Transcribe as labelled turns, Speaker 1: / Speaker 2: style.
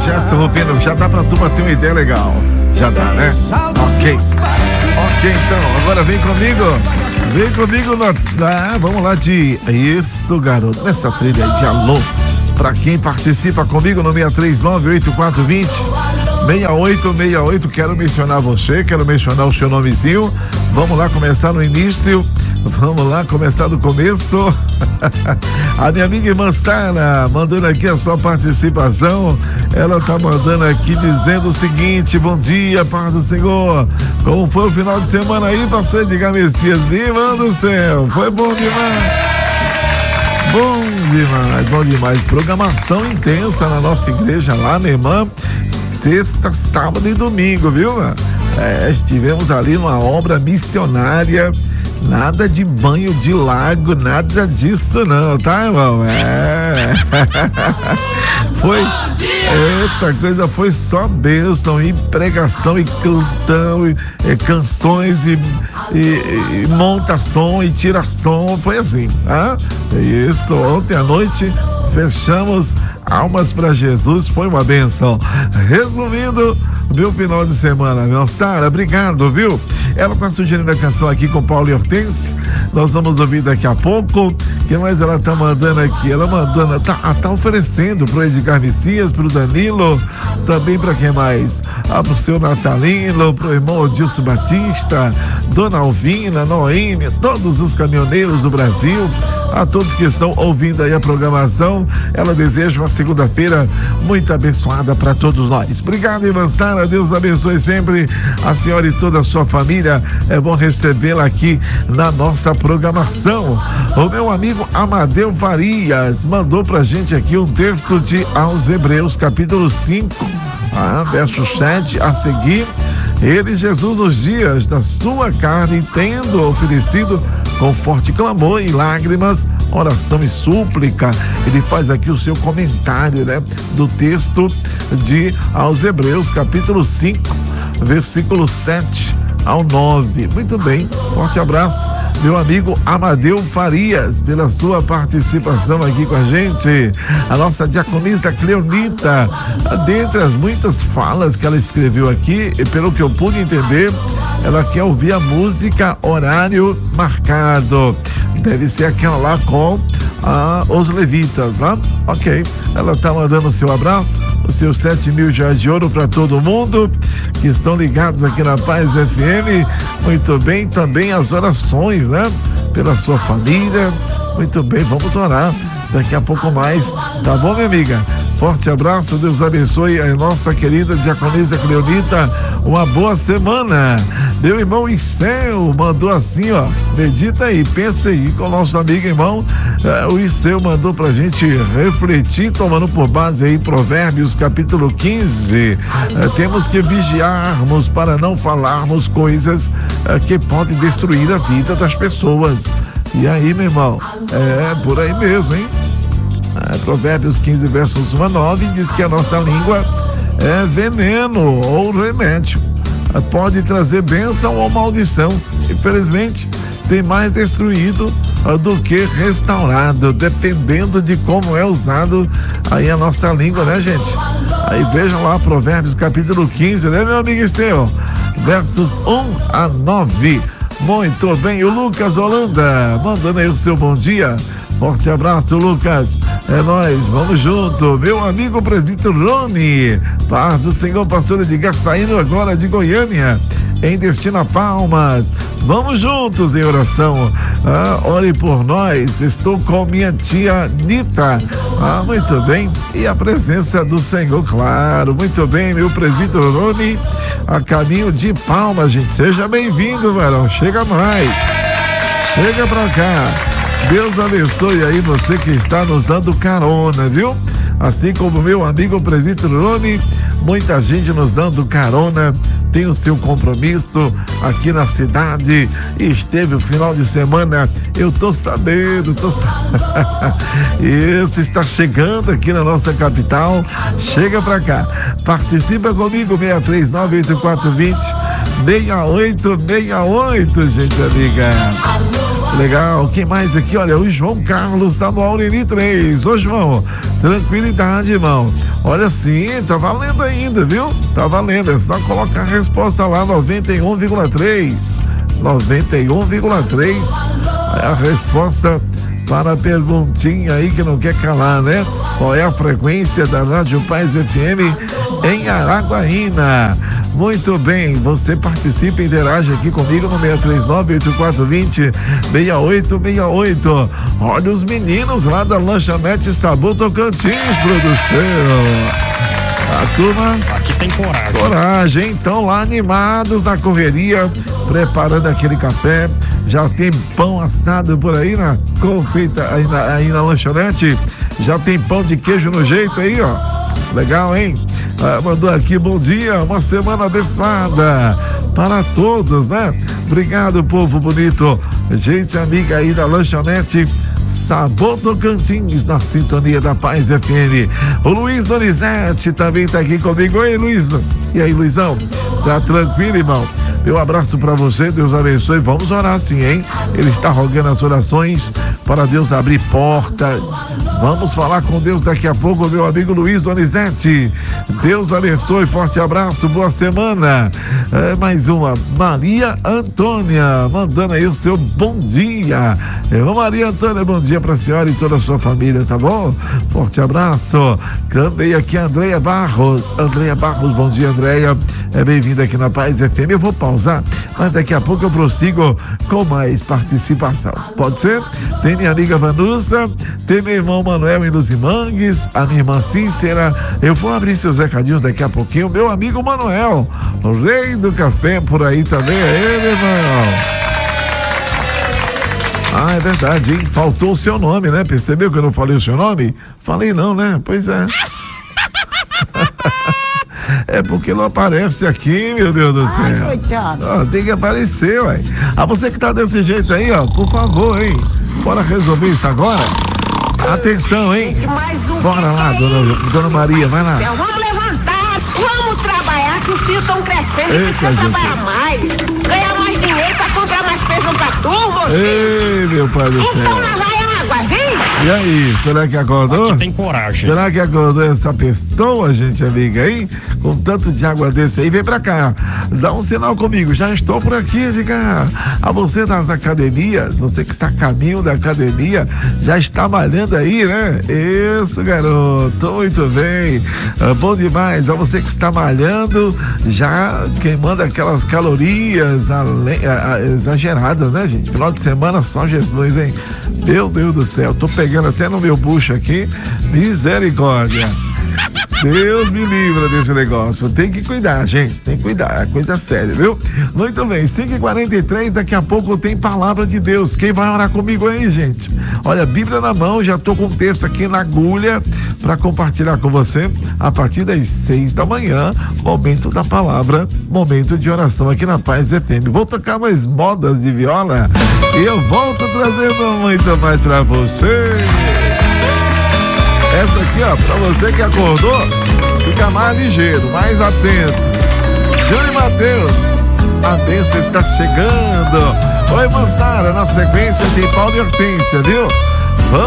Speaker 1: Gerson Rufino, já dá pra turma ter uma ideia legal. Já dá, né? Ok, então, agora vem comigo vamos lá de isso, garoto, nessa trilha de alô, pra quem participa comigo no 639-8420-6868, quero mencionar você, quero mencionar o seu nomezinho, vamos lá começar no início, vamos lá começar do começo. A minha amiga irmã Sara mandando aqui a sua participação. Ela tá mandando aqui dizendo o seguinte: bom dia, paz do Senhor. Como foi o final de semana aí, pastor Edgar Messias? Irmã do céu, foi bom demais. Bom demais. Programação intensa na nossa igreja lá, minha irmã. Sexta, sábado e domingo, viu, mano? Estivemos ali numa obra missionária. Nada de banho de lago, nada disso não, tá, irmão? Foi, eita coisa, foi só bênção e pregação e cantão, e canções e monta som e tira som, foi assim, tá? Isso, ontem à noite fechamos Almas para Jesus, foi uma bênção. Resumindo, meu final de semana, meu Sara, obrigado, viu? Ela tá sugerindo a canção aqui com Paulo e Hortência. Nós vamos ouvir daqui a pouco. O que mais ela tá mandando aqui? Ela mandando, tá oferecendo pro Edgar Messias, pro Danilo, também para quem mais? Pro seu Natalino, pro irmão Odilson Batista, Dona Alvina, Noêmia, todos os caminhoneiros do Brasil, a todos que estão ouvindo aí a programação. Ela deseja uma segunda-feira muito abençoada para todos nós. Obrigado, irmã Sara, Deus abençoe sempre a senhora e toda a sua família. É bom recebê-la aqui na nossa programação. O meu amigo Amadeu Farias mandou pra gente aqui um texto de aos Hebreus, capítulo 5, verso 7, a seguir. Ele, Jesus, nos dias da sua carne, tendo oferecido com forte clamor e lágrimas, oração e súplica. Ele faz aqui o seu comentário, né, do texto de aos Hebreus, capítulo 5, versículo 7 ao 9. Muito bem, forte abraço, meu amigo Amadeu Farias, pela sua participação aqui com a gente. A nossa diaconista Cleonita, dentre as muitas falas que ela escreveu aqui, e pelo que eu pude entender, ela quer ouvir a música Horário Marcado. Deve ser aquela lá com os levitas, né? Ok, ela tá mandando o seu abraço, os seus 7.000 reais de ouro para todo mundo que estão ligados aqui na Paz FM. Muito bem, também as orações, né? Pela sua família. Muito bem, vamos orar daqui a pouco mais, tá bom, minha amiga? Forte abraço, Deus abençoe a nossa querida diaconisa Cleonita, uma boa semana. Meu irmão Isseu mandou assim, ó, medita aí, pensa aí com o nosso amigo irmão, o Isseu mandou pra gente refletir, tomando por base aí Provérbios capítulo 15, temos que vigiarmos para não falarmos coisas que podem destruir a vida das pessoas. E aí, meu irmão, por aí mesmo, hein? Provérbios 15, versos 1 a 9, diz que a nossa língua é veneno ou remédio. Pode trazer bênção ou maldição. Infelizmente, tem mais destruído do que restaurado, dependendo de como é usado aí a nossa língua, né, gente? Aí vejam lá, Provérbios capítulo 15, né, meu amigo seu? Versos 1 a 9. Muito bem, o Lucas Holanda mandando aí o seu bom dia. Forte abraço, Lucas. É nóis, vamos junto. Meu amigo presbítero Rony, paz do Senhor, pastor Edgar, saindo agora de Goiânia, em destino a Palmas. Vamos juntos em oração. Ore por nós. Estou com minha tia Nita. Muito bem. E a presença do Senhor, claro. Muito bem, meu presbítero Rony, a caminho de Palmas, gente. Seja bem-vindo, varão. Chega mais. Chega pra cá. Deus abençoe aí você que está nos dando carona, viu? Assim como meu amigo presbítero Rony, muita gente nos dando carona, tem o seu compromisso aqui na cidade e esteve o final de semana, eu tô sabendo, isso, está chegando aqui na nossa capital, chega pra cá, participa comigo, 639-8420-6868, gente amiga. Legal, quem mais aqui? Olha, o João Carlos tá no Aureli 3. Ô, João, Tranquilidade, irmão. Olha, sim, tá valendo ainda, viu? Tá valendo, é só colocar a resposta lá, 91,3. 91,3 é a resposta para a perguntinha aí que não quer calar, né? Qual é a frequência da Rádio Paz FM em Araguaína? Muito bem, você participa e interage aqui comigo no 639-8420-6868. Olha os meninos lá da lanchonete Sabor Tocantins, produção. A turma
Speaker 2: aqui tem coragem.
Speaker 1: Coragem, então lá animados na correria, preparando aquele café. Já tem pão assado por aí na confeita, aí na lanchonete. Já tem pão de queijo no jeito aí, ó. Legal, hein? Mandou aqui, bom dia, uma semana abençoada para todos, né? Obrigado, povo bonito. Gente amiga aí da lanchonete Sabor Tocantins, na sintonia da Paz FM. O Luiz Donizete também tá aqui comigo. Oi, Luiz. E aí, Luizão? Tá tranquilo, irmão? Meu abraço para você, Deus abençoe. Vamos orar sim, hein? Ele está rogando as orações para Deus abrir portas. Vamos falar com Deus daqui a pouco, meu amigo Luiz Donizete. Deus abençoe, forte abraço, boa semana. Mais uma, Maria Antônia, mandando aí o seu bom dia. Maria Antônia, bom dia para a senhora e toda a sua família, tá bom? Forte abraço. Também aqui a Andréia Barros. Andréia Barros, bom dia, Andréia. Bem-vinda aqui na Paz FM. Eu vou pausar, mas daqui a pouco eu prossigo com mais participação. Pode ser? Tem minha amiga Vanusa, tem meu irmão Manuel em Luzimangues, a minha irmã Cícera. Eu vou abrir seus recadinhos daqui a pouquinho. Meu amigo Manuel, o rei do café por aí também. É ele, irmão. Ah, é verdade, hein? Faltou o seu nome, né? Percebeu que eu não falei o seu nome? Falei não, né? Pois é. É porque não aparece aqui, meu Deus do céu. Tem que aparecer, ué. Você que tá desse jeito aí, ó, por favor, hein? Bora resolver isso agora? Atenção, hein? Bora lá, dona Maria, vai lá.
Speaker 3: Vamos levantar, vamos trabalhar, que os filhos estão crescendo.
Speaker 1: Eita,
Speaker 3: trabalhar mais, ganhar mais dinheiro pra comprar mais feijão pra turma.
Speaker 1: Ei, meu pai do céu.
Speaker 3: Então lá vai a água, viu?
Speaker 1: E aí, será que acordou?
Speaker 2: Aqui tem coragem.
Speaker 1: Será que acordou essa pessoa, gente amiga, hein? Com tanto de água desse aí, vem pra cá. Dá um sinal comigo, já estou por aqui, diga. A você das academias, você que está a caminho da academia, já está malhando aí, né? Isso, garoto, muito bem. Bom demais. A você que está malhando, já queimando aquelas calorias exageradas, né, gente? Final de semana só Jesus, hein? Meu Deus do céu, tô pegando até no meu bucho aqui. Misericórdia. Deus me livra desse negócio. Tem que cuidar, gente. Tem que cuidar. É coisa séria, viu? Muito bem. 5h43, daqui a pouco tem palavra de Deus. Quem vai orar comigo aí, gente? Olha, Bíblia na mão. Já tô com o texto aqui na agulha para compartilhar com você a partir das 6 da manhã. Momento da palavra, momento de oração aqui na Paz FM. Vou tocar mais modas de viola e eu volto trazendo muito mais para você. Essa aqui, ó, pra você que acordou, fica mais ligeiro, mais atento. Júlio Matheus, a bênção está chegando. Oi, moçada, na sequência tem Paulo e Hortência, viu?